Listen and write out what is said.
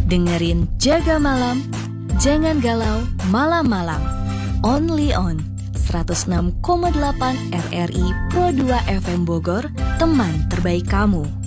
Dengerin Jaga Malam, Jangan Galau Malam-Malam. Only on 106,8 RRI Pro 2 FM Bogor, teman terbaik kamu.